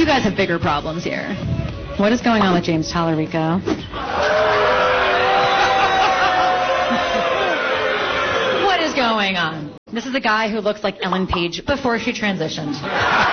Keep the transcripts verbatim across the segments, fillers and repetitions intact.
guys have bigger problems here. What is going on with James Tallarico? What is going on? This is a guy who looks like Ellen Page before she transitioned.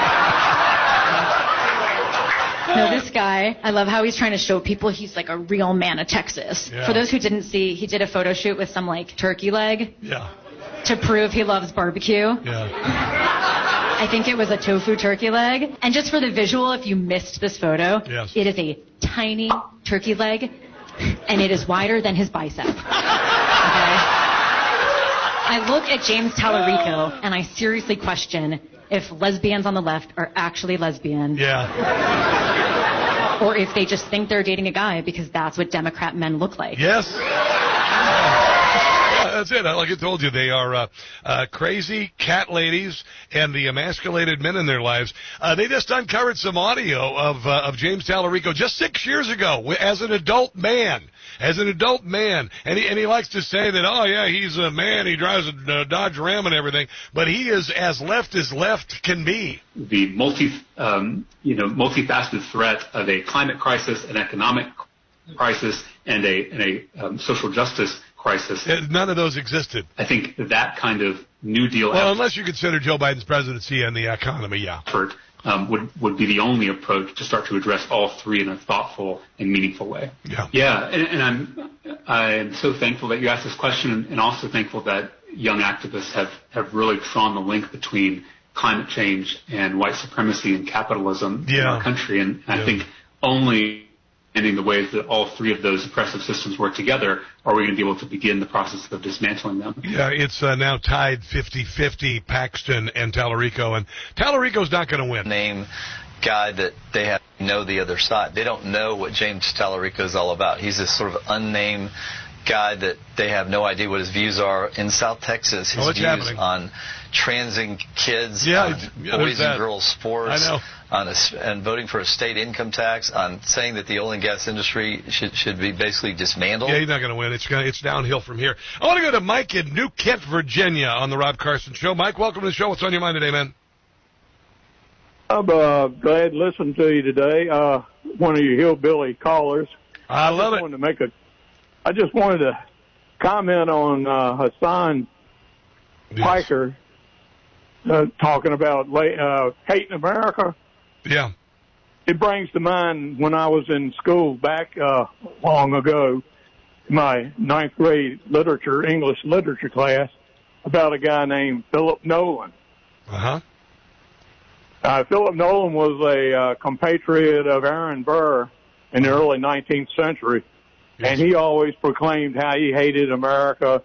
No, this guy, I love how he's trying to show people he's like a real man of Texas. Yeah. For those who didn't see, he did a photo shoot with some like turkey leg. Yeah. To prove he loves barbecue. Yeah. I think it was a tofu turkey leg. And just for the visual, if you missed this photo, yes. It is a tiny turkey leg, and it is wider than his bicep. Okay? I look at James Tallarico, and I seriously question if lesbians on the left are actually lesbian. Yeah. Or if they just think they're dating a guy because that's what Democrat men look like. Yes. That's it. Like I told you, they are uh, uh, crazy cat ladies and the emasculated men in their lives. Uh, they just uncovered some audio of uh, of James Tallarico just six years ago as an adult man. As an adult man. And he, and he likes to say that, oh, yeah, he's a man, he drives a uh, Dodge Ram and everything. But he is as left as left can be. The multi, um, you know, multifaceted threat of a climate crisis, an economic crisis, and a, and a um, social justice crisis. None of those existed. I think that kind of New Deal well, effort, unless you consider Joe Biden's presidency and the economy, yeah. Effort, um, would would be the only approach to start to address all three in a thoughtful and meaningful way. Yeah. Yeah, and, and I'm I'm so thankful that you asked this question, and also thankful that young activists have have really drawn the link between climate change and white supremacy and capitalism yeah. in our country, and yeah. I think only in the ways that all three of those oppressive systems work together, are we going to be able to begin the process of dismantling them? Yeah, it's uh, now tied fifty-fifty, Paxton and Tallarico, and Tallarico's not going to win. Name guy that they have to know the other side. They don't know what James Tallarico is all about. He's this sort of unnamed guy that they have no idea what his views are. In South Texas, his oh, views happening? on transing kids, yeah, on yeah, boys that. and girls sports, I know. on a, and voting for a state income tax, on saying that the oil and gas industry should should be basically dismantled. Yeah, he's not going to win. It's gonna, it's downhill from here. I want to go to Mike in New Kent, Virginia, on the Rob Carson Show. Mike, welcome to the show. What's on your mind today, man? I'm uh, glad to listen to you today. Uh, one of your hillbilly callers. I love I it. Wanted to make a, I just wanted to comment on uh, Hassan yes. Piker uh, talking about uh, hating America. Yeah. It brings to mind when I was in school back uh, long ago, my ninth grade literature, English literature class, about a guy named Philip Nolan. Uh-huh. Uh, Philip Nolan was a uh, compatriot of Aaron Burr in the early nineteenth century, yes. and he always proclaimed how he hated America.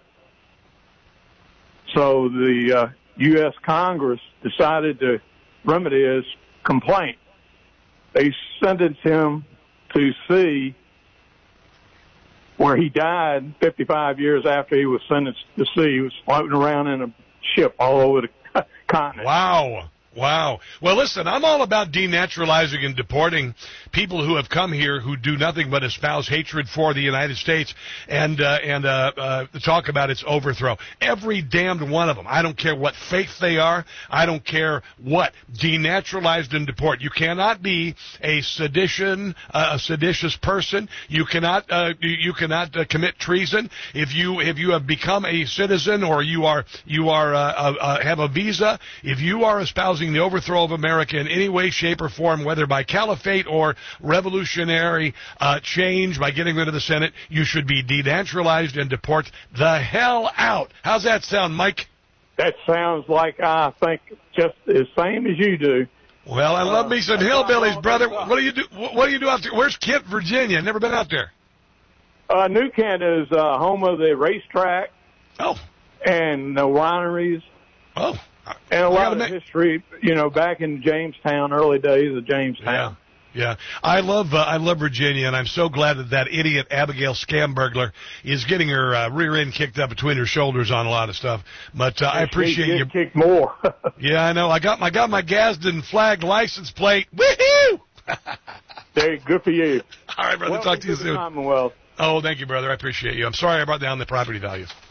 So the uh, U S Congress decided to remedy his complaint. They sentenced him to sea, where he died fifty-five years after he was sentenced to sea. He was floating around in a ship all over the continent. Wow. Wow. Well, listen, I'm all about denaturalizing and deporting people who have come here who do nothing but espouse hatred for the United States and uh, and uh, uh, talk about its overthrow. Every damned one of them. I don't care what faith they are. I don't care what. Denaturalized and deport. You cannot be a sedition, uh, a seditious person. You cannot uh, you cannot uh, commit treason if you if you have become a citizen or you are you are uh, uh, uh, have a visa. If you are espousing the overthrow of America in any way, shape, or form, whether by caliphate or revolutionary uh, change, by getting rid of the Senate, you should be denaturalized and deport the hell out. How's that sound, Mike? That sounds like I think just the same as you do. Well, I love uh, me some hillbillies, brother. What do you do? What do you do out there? Where's Kent, Virginia? Never been out there. Uh, New Kent is uh, home of the racetrack. Oh. And the wineries. Oh. And a lot of make... history, you know, back in Jamestown, early days of Jamestown. Yeah, yeah. I love uh, I love Virginia, and I'm so glad that that idiot Abigail Scambergler is getting her uh, rear end kicked up between her shoulders on a lot of stuff. But uh, I appreciate you. Kick more. Yeah, I know. I got my got my Gadsden flag license plate. Woohoo! Hey, good for you. All right, brother. Welcome Talk to you to soon. Commonwealth. Oh, thank you, brother. I appreciate you. I'm sorry I brought down the property values.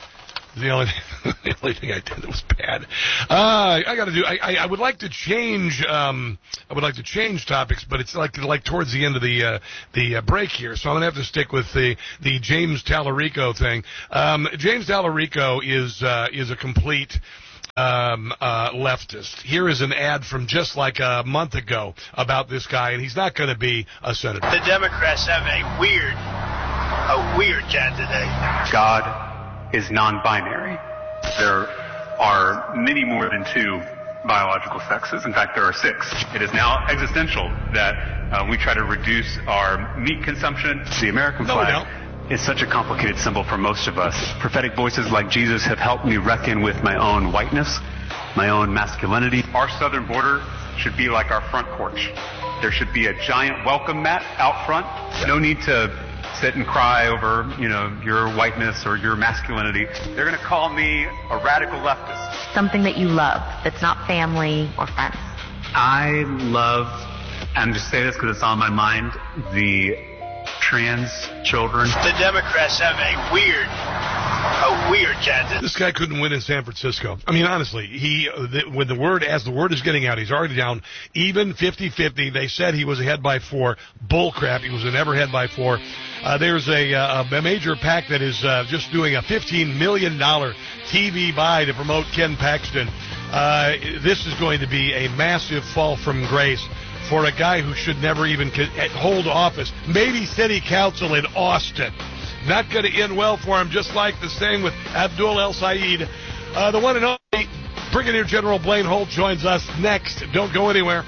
The only, the only thing I did that was bad. Uh, I got to do. I, I, I would like to change. Um, I would like to change topics, but it's like like towards the end of the uh, the uh, break here, so I'm gonna have to stick with the the James Tallarico thing. Um, James Tallarico is uh, is a complete um, uh, leftist. Here is an ad from just like a month ago about this guy, and he's not going to be a senator. The Democrats have a weird, a weird candidate. God is non-binary. There are many more than two biological sexes. In fact, there are six. It is now existential that uh, we try to reduce our meat consumption. The American no, flag is such a complicated symbol for most of us. Prophetic voices like Jesus have helped me reckon with my own whiteness, my own masculinity. Our southern border should be like our front porch. There should be a giant welcome mat out front. No need to sit and cry over, you know, your whiteness or your masculinity. They're going to call me a radical leftist. Something that you love that's not family or friends. I love, and just say this because it's on my mind, the trans children. The Democrats have a weird, a weird candidate. This guy couldn't win in San Francisco. I mean, honestly, he the, when the word, as the word is getting out, he's already down even fifty-fifty. They said he was ahead by four. Bull crap. He was never ahead by four. Uh, there's a, uh, a major PAC that is uh, just doing a fifteen million dollars T V buy to promote Ken Paxton. Uh, this is going to be a massive fall from grace for a guy who should never even hold office. Maybe city council in Austin. Not going to end well for him, just like the same with Abdul El-Sayed. Uh, the one and only Brigadier General Blaine Holt joins us next. Don't go anywhere.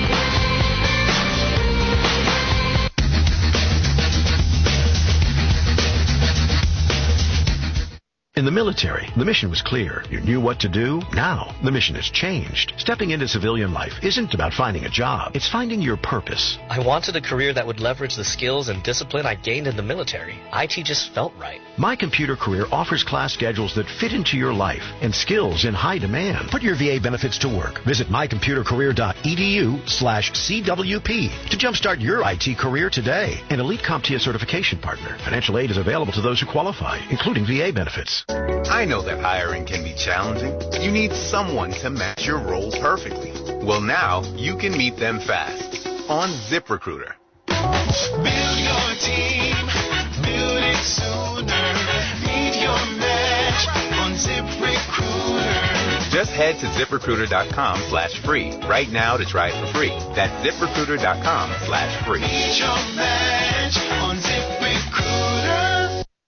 In the military, the mission was clear. You knew what to do. Now, the mission has changed. Stepping into civilian life isn't about finding a job. It's finding your purpose. I wanted a career that would leverage the skills and discipline I gained in the military. I T just felt right. My Computer Career offers class schedules that fit into your life and skills in high demand. Put your V A benefits to work. Visit mycomputercareer.edu slash CWP to jumpstart your I T career today. An Elite CompTIA certification partner. Financial aid is available to those who qualify, including V A benefits. I know that hiring can be challenging. You need someone to match your role perfectly. Well, now you can meet them fast on ZipRecruiter. Build your team, build it sooner. Meet your match on ZipRecruiter. Just head to ZipRecruiter.com slash free right now to try it for free. That's ZipRecruiter.com slash free. Meet your match on ZipRecruiter.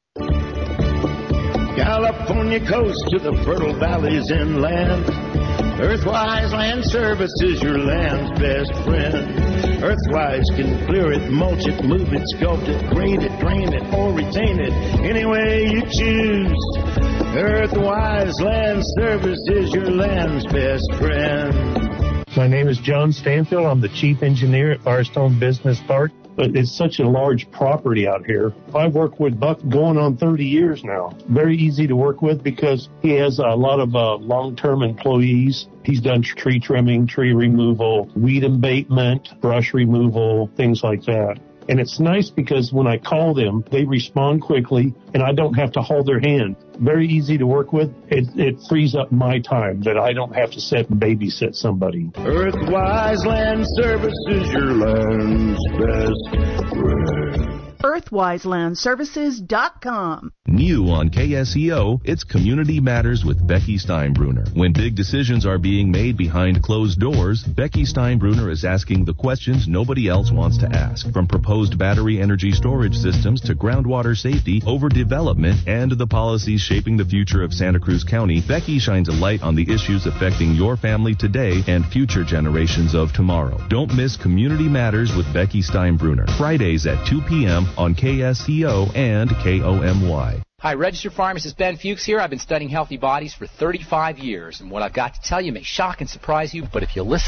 California coast to the fertile valleys inland. Earthwise Land Services, your land's best friend. Earthwise can clear it, mulch it, move it, sculpt it, grade it, drain it, or retain it any way you choose. Earthwise Land Services, your land's best friend. My name is John Stanfield. I'm the chief engineer at Firestone Business Park. But it's such a large property out here. I've worked with Buck going on thirty years now. Very easy to work with because he has a lot of uh, long-term employees. He's done tree trimming, tree removal, weed abatement, brush removal, things like that. And it's nice because when I call them, they respond quickly, and I don't have to hold their hand. Very easy to work with. It, it frees up my time that I don't have to sit and babysit somebody. Earthwise Land Services, your land's best friend. Earthwise Land Services dot com. New on K S E O, it's Community Matters with Becky Steinbruner. When big decisions are being made behind closed doors, Becky Steinbruner is asking the questions nobody else wants to ask. From proposed battery energy storage systems to groundwater safety, overdevelopment, and the policies shaping the future of Santa Cruz County, Becky shines a light on the issues affecting your family today and future generations of tomorrow. Don't miss Community Matters with Becky Steinbruner. Fridays at two p.m. on K S E O and K O M Y. Hi, registered pharmacist Ben Fuchs here. I've been studying healthy bodies for thirty-five years, and what I've got to tell you may shock and surprise you, but if you listen up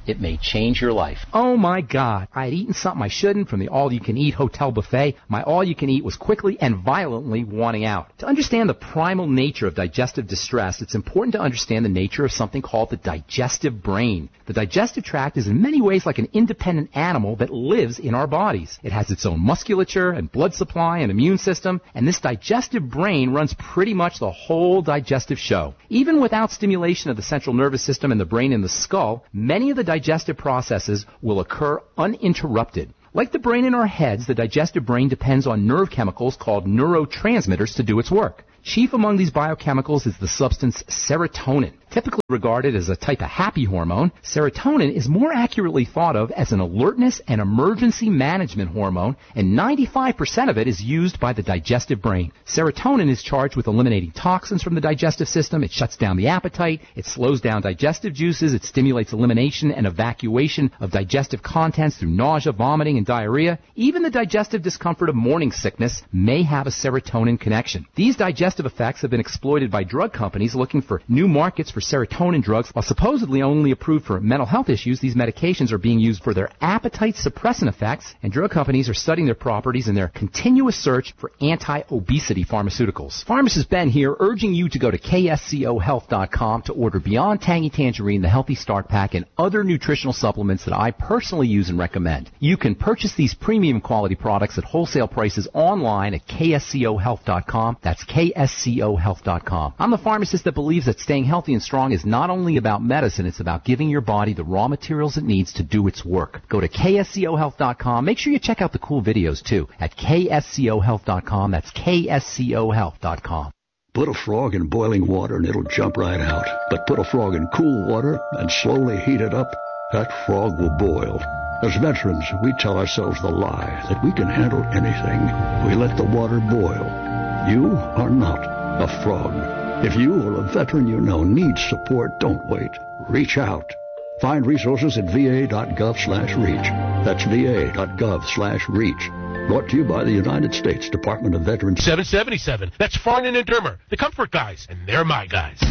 it may change your life. Oh my God, I had eaten something I shouldn't from the all-you-can-eat hotel buffet. My all-you-can-eat was quickly and violently wanting out. To understand the primal nature of digestive distress, it's important to understand the nature of something called the digestive brain. The digestive tract is in many ways like an independent animal that lives in our bodies. It has its own musculature and blood supply and immune system, and this digestive brain runs pretty much the whole digestive show. Even without stimulation of the central nervous system and the brain and the skull, many of the digestive processes will occur uninterrupted. Like the brain in our heads, the digestive brain depends on nerve chemicals called neurotransmitters to do its work. Chief among these biochemicals is the substance serotonin. Typically regarded as a type of happy hormone, serotonin is more accurately thought of as an alertness and emergency management hormone, and ninety-five percent of it is used by the digestive brain. Serotonin is charged with eliminating toxins from the digestive system. It shuts down the appetite. It slows down digestive juices. It stimulates elimination and evacuation of digestive contents through nausea, vomiting, and diarrhea. Even the digestive discomfort of morning sickness may have a serotonin connection. These digestive effects have been exploited by drug companies looking for new markets for serotonin drugs. While supposedly only approved for mental health issues, these medications are being used for their appetite suppressant effects, and drug companies are studying their properties in their continuous search for anti-obesity pharmaceuticals. Pharmacist Ben here, urging you to go to K S C O health dot com to order Beyond Tangy Tangerine, the Healthy Start Pack, and other nutritional supplements that I personally use and recommend. You can purchase these premium quality products at wholesale prices online at K S C O health dot com. That's K S C O health dot com. I'm the pharmacist that believes that staying healthy and strong is not only about medicine, it's about giving your body the raw materials it needs to do its work. Go to K S C O health dot com. Make sure you check out the cool videos too at K S C O health dot com. That's K S C O health dot com. Put a frog in boiling water and it'll jump right out. But put a frog in cool water and slowly heat it up, that frog will boil. As veterans, we tell ourselves the lie that we can handle anything. We let the water boil. You are not a frog. If you or a veteran you know needs support, don't wait. Reach out. Find resources at V A dot gov slash reach. That's V A dot gov slash reach. Brought to you by the United States Department of Veterans. seven seventy-seven. That's Farnan and Dermer, the comfort guys, and they're my guys.